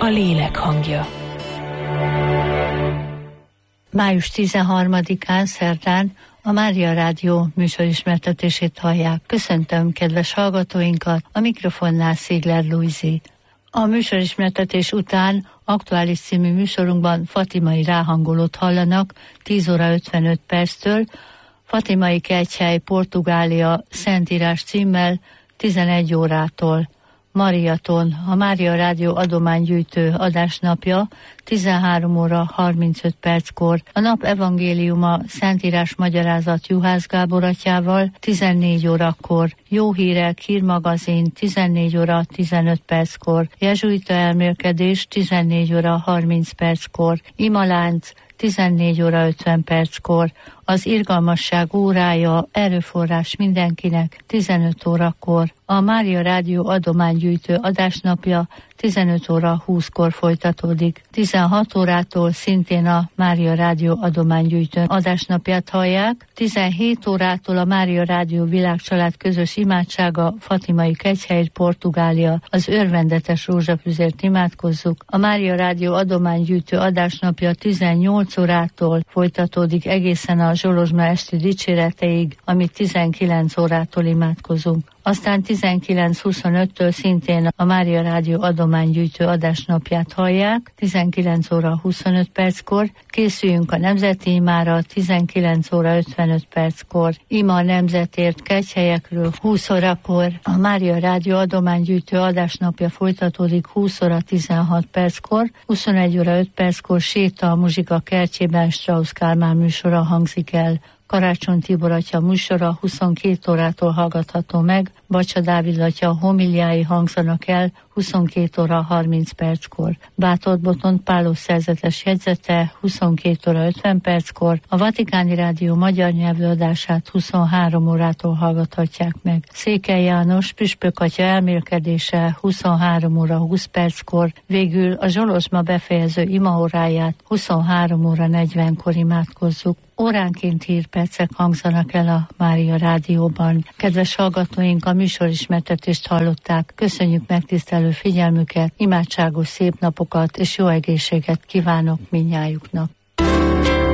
A lélek hangja. Május 13-án szerdán a Mária Rádió műsorismertetését hallják. Köszöntöm kedves hallgatóinkat, a mikrofonnál Szigler Lujzi. A műsorismertetés után aktuális című műsorunkban fatimai ráhangolót hallanak 10 óra 55 perctől, Fatimai Kegyhely, Portugália Szentírás címmel 11 órától. Mariaton, a Mária Rádió adománygyűjtő adásnapja 13 óra 35 perckor. A nap evangéliuma Szentírás magyarázat Juhász Gábor atyával 14 órakor. Jó hírek, hírmagazin 14 óra 15 perckor. Jezsuita elmélkedés 14 óra 30 perckor. Imalánc 14 óra 50 perckor. Az irgalmasság órája, erőforrás mindenkinek 15 órakor. A Mária Rádió adománygyűjtő adásnapja 15 óra 20-kor folytatódik. 16 órától szintén a Mária Rádió adománygyűjtő adásnapját hallják. 17 órától a Mária Rádió világcsalád közös imádsága Fatimai Kegyhely, Portugália, az örvendetes rózsafüzért imádkozzuk. A Mária Rádió adománygyűjtő adásnapja 18 órától folytatódik egészen a Zsolozsma esti dicséreteig, amit 19 órától imádkozunk. Aztán 19:25-től szintén a Mária Rádió adománygyűjtő adásnapját hallják, 19 óra 25 perckor. Készüljünk a nemzeti imára 19 óra 55 perckor. Ima a nemzetért Kegyhelyekről 20 órakor. A Mária Rádió adománygyűjtő adásnapja folytatódik 20 óra 16 perckor. 21 óra 5 perckor séta a muzsika kertjében Strauss Kálmán műsora hangzik el. Karácsony Tibor atya műsora 22 órától hallgatható meg, Bacsa Dávid atya homiliái hangzanak el 22 óra 30 perckor. Bátor Botont Pálos szerzetes jegyzete 22 óra 50 perckor, a Vatikáni Rádió magyar nyelvű adását 23 órától hallgathatják meg. Székely János püspök atya elmélkedése 23 óra 20 perckor, végül a Zsolozsma befejező imaóráját 23 óra 40-kor imádkozzuk. Óránként hírpercek hangzanak el a Mária Rádióban. Kedves hallgatóink, a műsorismertetést hallották. Köszönjük megtisztelő figyelmüket, imádságos szép napokat és jó egészséget kívánok mindnyájuknak.